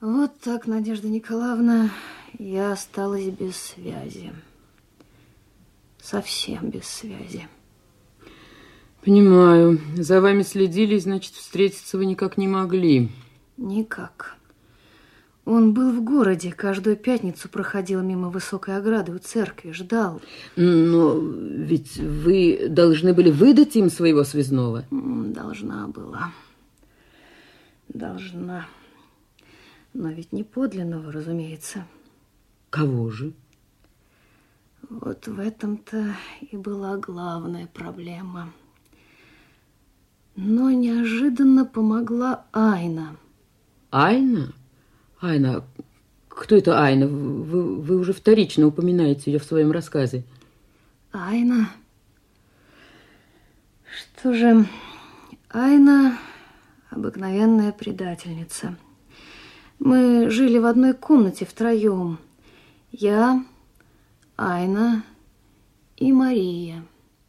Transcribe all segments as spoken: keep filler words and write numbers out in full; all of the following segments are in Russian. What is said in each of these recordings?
Вот так, Надежда Николаевна, я осталась без связи. Совсем без связи. Понимаю. За вами следили, значит, встретиться вы никак не могли. Никак. Он был в городе, каждую пятницу проходил мимо высокой ограды у церкви, ждал. Но ведь вы должны были выдать им своего связного. Должна была. Должна. Но ведь не подлинного, разумеется. Кого же? Вот в этом-то и была главная проблема. Но неожиданно помогла Айна. Айна? Айна, кто это Айна? Вы, вы уже вторично упоминаете ее в своем рассказе. Айна? Что же, Айна обыкновенная предательница. Мы жили в одной комнате втроем. Я, Айна и Мария.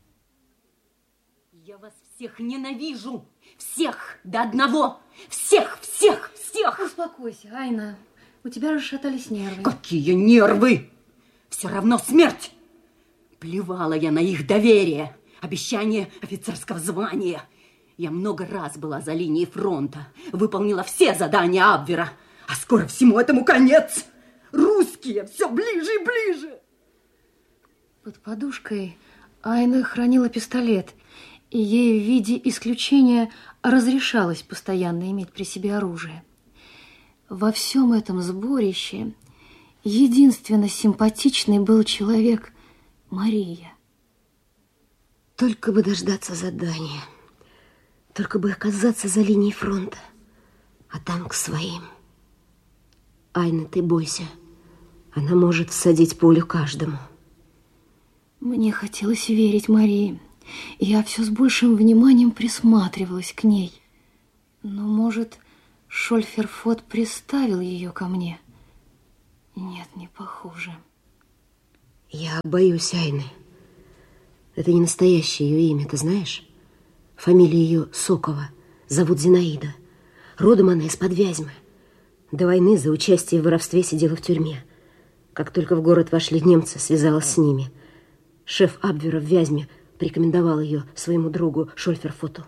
Я вас всех ненавижу! Всех до одного! Всех, всех, всех! Успокойся, Айна. У тебя расшатались нервы. Какие нервы? Все равно смерть! Плевала я на их доверие, обещание офицерского звания. Я много раз была за линией фронта, выполнила все задания Абвера. А скоро всему этому конец! Русские все ближе и ближе! Под подушкой Айна хранила пистолет, и ей в виде исключения разрешалось постоянно иметь при себе оружие. Во всем этом сборище единственно симпатичный был человек Мария. Только бы дождаться задания, только бы оказаться за линией фронта, а там к своим. Айна, ты бойся, она может всадить пулю каждому. Мне хотелось верить Марии. Я все с большим вниманием присматривалась к ней. Но, может, Шольферфот приставил ее ко мне? Нет, не похоже. Я боюсь Айны. Это не настоящее ее имя, ты знаешь? Фамилия ее Сокова. Зовут Зинаида. Родом она из-под Вязьмы. До войны за участие в воровстве сидела в тюрьме. Как только в город вошли немцы, связалась с ними. Шеф Абвера в Вязьме порекомендовал ее своему другу Шольферфоту.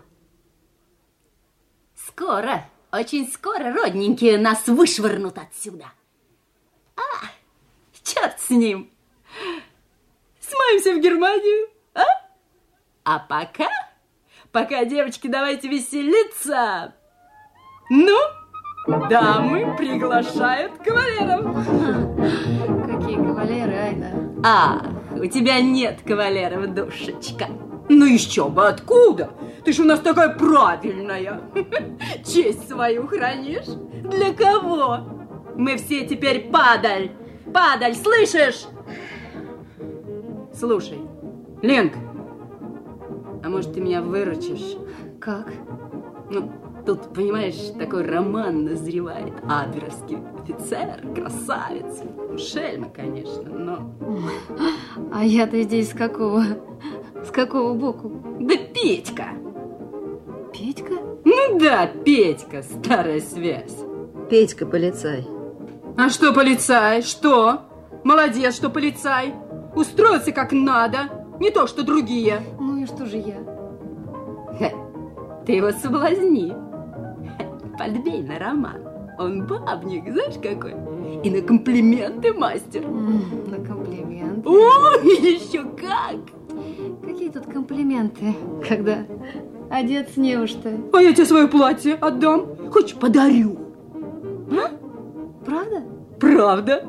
Скоро, очень скоро родненькие нас вышвырнут отсюда. А, черт с ним. Смоемся в Германию, а? А пока, пока, девочки, давайте веселиться. Ну, дамы приглашают кавалеров. Какие кавалеры, Айна? А, у тебя нет кавалеров, душечка. Ну еще бы, откуда? Ты ж у нас такая правильная. Честь свою хранишь? Для кого? Мы все теперь падаль. Падаль, слышишь? Слушай, Ленка, а может, ты меня выручишь? Как? Ну, тут, понимаешь, такой роман назревает. Абверовский офицер, красавец. Шельма, конечно, но... А я-то здесь с какого? С какого боку? Да Петька. Петька? Ну да, Петька, старая связь. Петька, полицай. А что полицай? Что? Молодец, что полицай. Устроился как надо. Не то, что другие. Ну и что же я? Ха, ты его соблазни. Подбей на роман. Он бабник, знаешь какой? И на комплименты мастер. М, на комплименты? О, еще как! Какие тут комплименты, когда одет неужто? А я тебе свое платье отдам. Хочешь, подарю? А? Правда? Правда?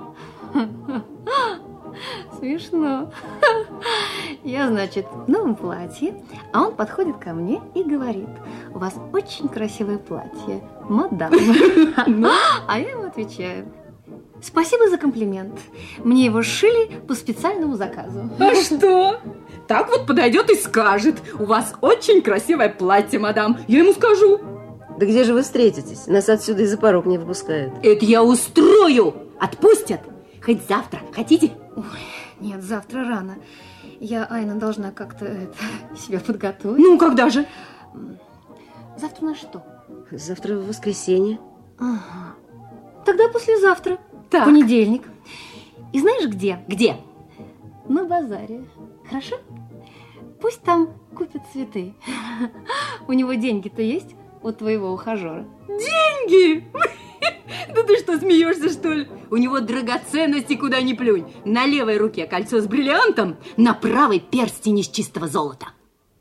Смешно. Я, значит, в новом платье, а он подходит ко мне и говорит: у вас очень красивое платье, мадам. А я ему отвечаю: спасибо за комплимент. Мне его сшили по специальному заказу. А что? Так вот подойдет и скажет: у вас очень красивое платье, мадам. Я ему скажу. Да где же вы встретитесь? Нас отсюда и за порог не выпускают. Это я устрою. Отпустят. Хоть завтра. Хотите? Ой, нет, завтра рано. Я, Айна, должна как-то это, себя подготовить. Ну, когда же? Завтра на что? Завтра в воскресенье. Ага. тогда послезавтра, Так. понедельник. И знаешь где? Где? На базаре. Хорошо? Пусть там купят цветы. У него деньги-то есть у твоего ухажера? Деньги? Да ты что, смеешься, что ли? У него драгоценности куда ни плюнь. На левой руке кольцо с бриллиантом, на правой перстень из чистого золота.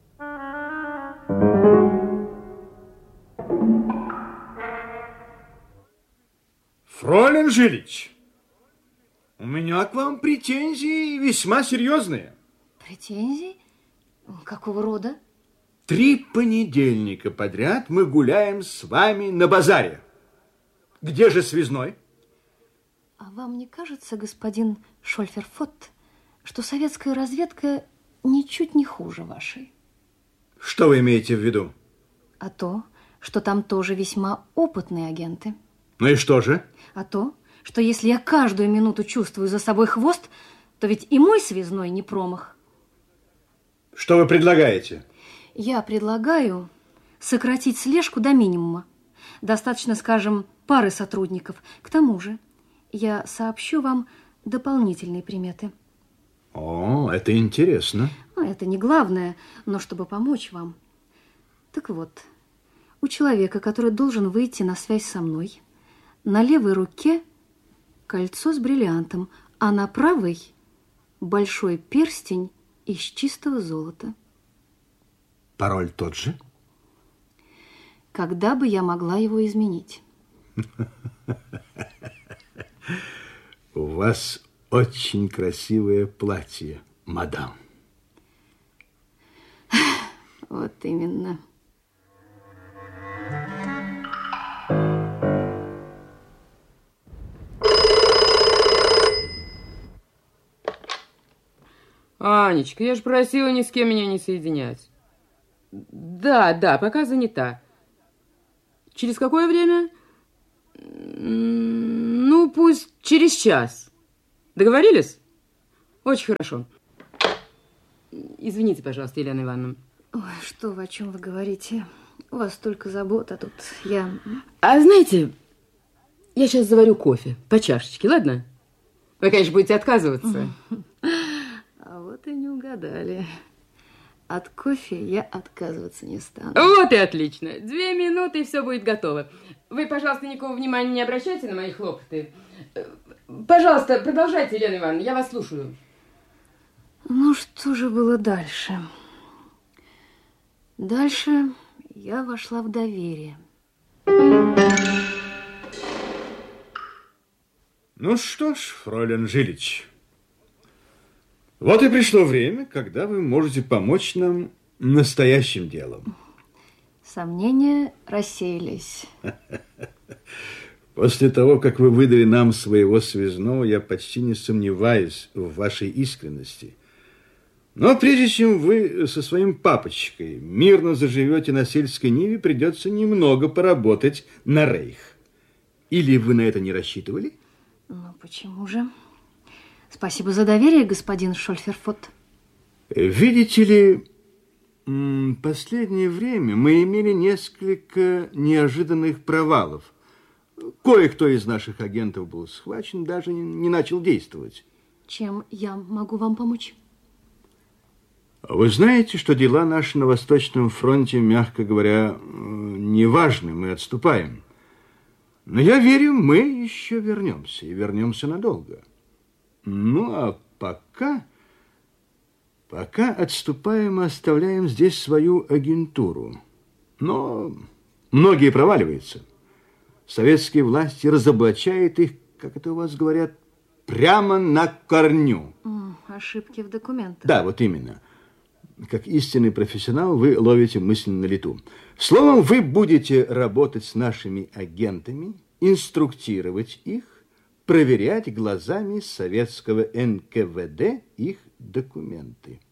Фройлен Жилич, у меня к вам претензии весьма серьезные. Претензии? Какого рода? Три понедельника подряд мы гуляем с вами на базаре. Где же связной? А вам не кажется, господин Шольферфот, что советская разведка ничуть не хуже вашей? Что вы имеете в виду? А то, что там тоже весьма опытные агенты. Ну и что же? А то, что если я каждую минуту чувствую за собой хвост, то ведь и мой связной не промах. Что вы предлагаете? Я предлагаю сократить слежку до минимума. Достаточно, скажем, пары сотрудников. К тому же я сообщу вам дополнительные приметы. О, это интересно. Ну, это не главное, но чтобы помочь вам. Так вот, у человека, который должен выйти на связь со мной, на левой руке кольцо с бриллиантом, а на правой большой перстень из чистого золота. Пароль тот же? Когда бы я могла его изменить? У вас очень красивое платье, мадам. Вот именно. Анечка, я же просила ни с кем меня не соединять. Да, да, пока занята. Через какое время? Ну, пусть через час. Договорились? Очень хорошо. Извините, пожалуйста, Елена Ивановна. Ой, что вы, о чем вы говорите? У вас столько забот, а тут я... А знаете, я сейчас заварю кофе по чашечке, ладно? Вы, конечно, будете отказываться. А вот и не угадали. От кофе я отказываться не стану. Вот и отлично. Две минуты, и все будет готово. Вы, пожалуйста, никакого внимания не обращайте на мои хлопоты. Пожалуйста, продолжайте, Елена Ивановна, я вас слушаю. Ну, что же было дальше? Дальше я вошла в доверие. Ну что ж, фройлен Жилич, вот и пришло время, когда вы можете помочь нам настоящим делом. Сомнения рассеялись. После того, как вы выдали нам своего связного, я почти не сомневаюсь в вашей искренности. Но прежде чем вы со своим папочкой мирно заживете на сельской ниве, придется немного поработать на рейх. Или вы на это не рассчитывали? Ну, почему же? Спасибо за доверие, господин Шольферфот. Видите ли, последнее время мы имели несколько неожиданных провалов. Кое-кто из наших агентов был схвачен, даже не начал действовать. Чем я могу вам помочь? Вы знаете, что дела наши на Восточном фронте, мягко говоря, неважны, мы отступаем. Но я верю, мы еще вернемся, и вернемся надолго. Ну, а пока, пока отступаем и оставляем здесь свою агентуру. Но многие проваливаются. Советские власти разоблачают их, как это у вас говорят, прямо на корню. Ошибки в документах. Да, вот именно. Как истинный профессионал вы ловите мысль на лету. Словом, вы будете работать с нашими агентами, инструктировать их, проверять глазами советского эн ка вэ дэ их документы.